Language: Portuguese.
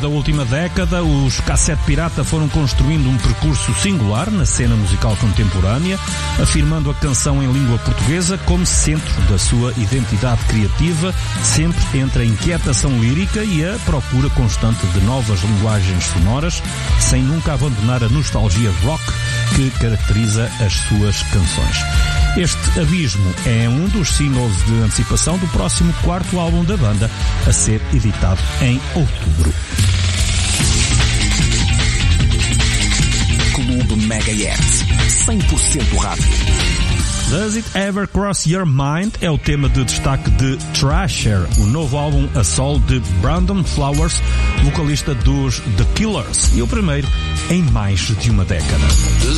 da última década, os Cassete Pirata foram construindo um percurso singular na cena musical contemporânea, afirmando a canção em língua portuguesa como centro da sua identidade criativa, sempre entre a inquietação lírica e a procura constante de novas linguagens sonoras, sem nunca abandonar a nostalgia rock que caracteriza as suas canções. Este Abismo é um dos singles de antecipação do próximo quarto álbum da banda, a ser editado em outubro. Clube Megahertz, 100% rádio. Does It Ever Cross Your Mind é o tema de destaque de Thrasher, o novo álbum a solo de Brandon Flowers, vocalista dos The Killers, e o primeiro em mais de uma década.